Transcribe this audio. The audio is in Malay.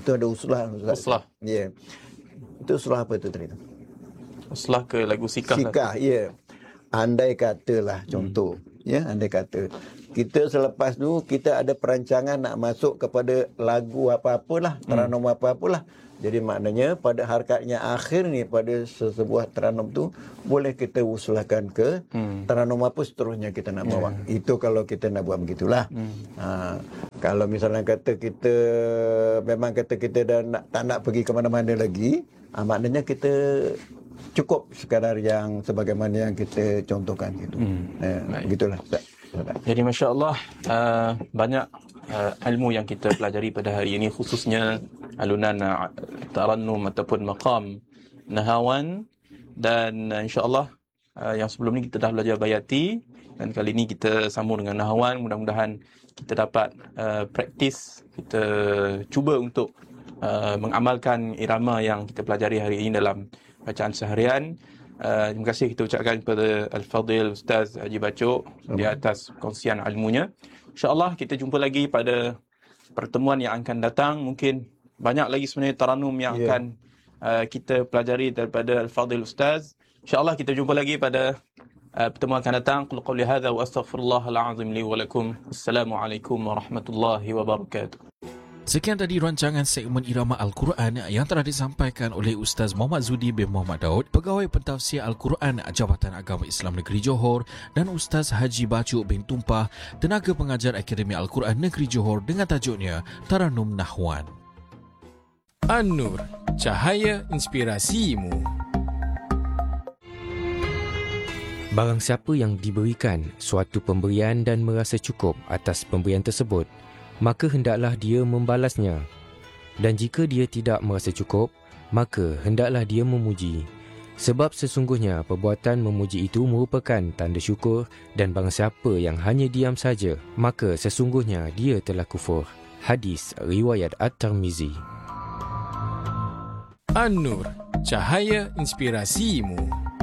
Itu ada uslah. Uslah. Ya. Itu uslah apa itu tadi? Uslah ke lagu Sikah. Sikah, ya. Andai katalah contoh. Ya, andai kata. Kita selepas tu, kita ada perancangan nak masuk kepada lagu apa-apalah, teranum apa-apalah. Jadi maknanya pada harkatnya akhir ni, pada sebuah teranum tu, boleh kita usulahkan ke teranum apa seterusnya kita nak bawa. Itu kalau kita nak buat begitulah. Kalau misalnya kata kita, memang kata kita dah tak nak pergi ke mana-mana lagi, maknanya kita cukup sekadar yang sebagaimana yang kita contohkan gitu. Begitulah. Jadi Masya Allah, banyak ilmu yang kita pelajari pada hari ini, khususnya alunan tarannum ataupun maqam nahawan. Dan insya Allah yang sebelum ni kita dah belajar bayati, dan kali ini kita sambung dengan nahawan. Mudah-mudahan kita dapat praktis, kita cuba untuk mengamalkan irama yang kita pelajari hari ini dalam bacaan seharian. Terima kasih kita ucapkan kepada Al-Fadhil Ustaz Haji Bacok di atas kongsian ilmunya. InsyaAllah kita jumpa lagi pada pertemuan yang akan datang. Mungkin banyak lagi sebenarnya taranum yang akan kita pelajari daripada Al-Fadhil Ustaz. InsyaAllah kita jumpa lagi pada pertemuan akan datang. Qul qawli hadza wa astaghfirullahal azim li wa lakum. Assalamualaikum warahmatullahi wabarakatuh. Sekian tadi rancangan segmen Irama Al-Quran yang telah disampaikan oleh Ustaz Muhammad Zudi bin Muhammad Daud, Pegawai Pentafsir Al-Quran Jabatan Agama Islam Negeri Johor, dan Ustaz Haji Bacok bin Tumpah, Tenaga Pengajar Akademi Al-Quran Negeri Johor, dengan tajuknya Taranum Nahwan. An-Nur, cahaya inspirasimu. Barang siapa yang diberikan suatu pemberian dan merasa cukup atas pemberian tersebut, maka hendaklah dia membalasnya. Dan jika dia tidak merasa cukup, maka hendaklah dia memuji. Sebab sesungguhnya perbuatan memuji itu merupakan tanda syukur, dan barang siapa yang hanya diam saja, maka sesungguhnya dia telah kufur. Hadis riwayat At-Tirmizi. An-Nur, cahaya inspirasimu.